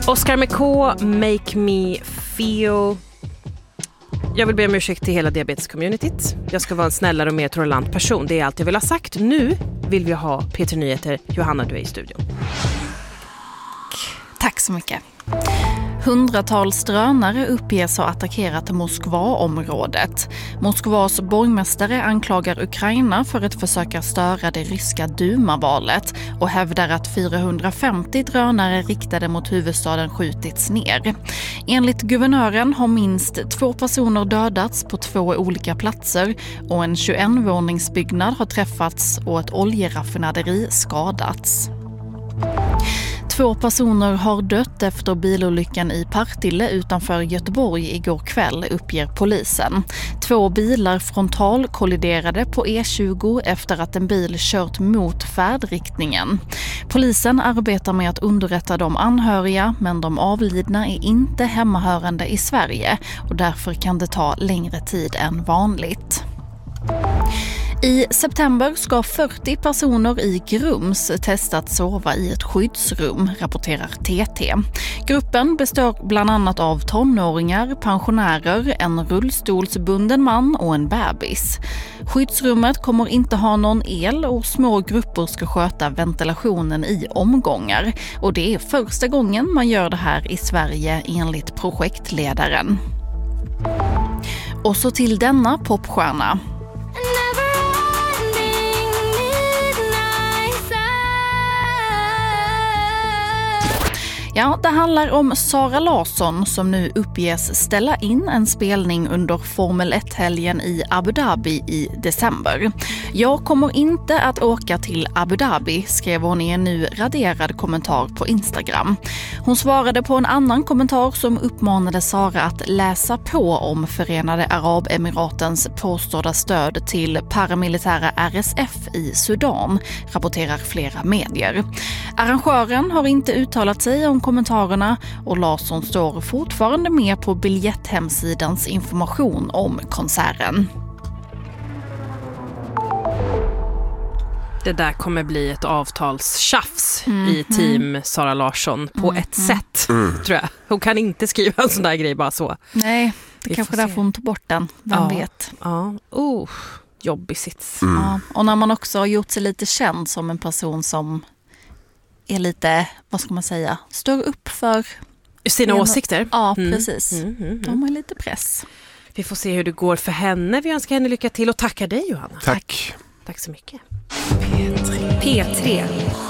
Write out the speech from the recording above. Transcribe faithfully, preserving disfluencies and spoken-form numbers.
Oscar McCaw, Make Me Feel. Jag vill be om ursäkt till hela diabetes-communityt. Jag ska vara en snällare och mer tolerant person. Det är allt jag vill ha sagt. Nu vill vi ha P tre Nyheter. Johanna, du är i studion. Tack så mycket. Hundratals drönare uppges ha attackerat Moskva-området. Moskvas borgmästare anklagar Ukraina för att försöka störa det ryska Duma-valet och hävdar att fyrahundrafemtio drönare riktade mot huvudstaden skjutits ner. Enligt guvernören har minst två personer dödats på två olika platser och en tjugoett-våningsbyggnad har träffats och ett oljeraffinaderi skadats. Två personer har dött efter bilolyckan i Partille utanför Göteborg igår kväll, uppger polisen. Två bilar frontalkolliderade på E tjugo efter att en bil kört mot färdriktningen. Polisen arbetar med att underrätta de anhöriga, men de avlidna är inte hemmahörande i Sverige och därför kan det ta längre tid än vanligt. I september ska fyrtio personer i Grums testa att sova i ett skyddsrum, rapporterar T T. Gruppen består bland annat av tonåringar, pensionärer, en rullstolsbunden man och en bebis. Skyddsrummet kommer inte ha någon el och små grupper ska sköta ventilationen i omgångar. Och det är första gången man gör det här i Sverige enligt projektledaren. Och så till denna popstjärna. Ja, det handlar om Sara Larsson som nu uppges ställa in en spelning under Formel ett-helgen i Abu Dhabi i december. Jag kommer inte att åka till Abu Dhabi, skrev hon i en nu raderad kommentar på Instagram. Hon svarade på en annan kommentar som uppmanade Sara att läsa på om Förenade Arabemiratens påstådda stöd till paramilitära R S F i Sudan, rapporterar flera medier. Arrangören har inte uttalat sig om kommentarerna och Larsson står fortfarande med på biljetthemsidans information om konserten. Det där kommer bli ett avtalstjafs mm, i team Sara Larsson på mm, ett mm. sätt, mm. tror jag. Hon kan inte skriva en sån där grej bara så. Nej, det Vi kanske därför hon tar bort den. Vem ja, vet? Ja, oh, jobbig sits. Mm. Ja, och när man också har gjort sig lite känd som en person som är lite, vad ska man säga, står upp för sina en, åsikter. Ja, mm. precis. Mm, mm, mm. De har lite press. Vi får se hur det går för henne. Vi önskar henne lycka till och tackar dig, Johanna. Tack. Tack så mycket. P tre. P tre.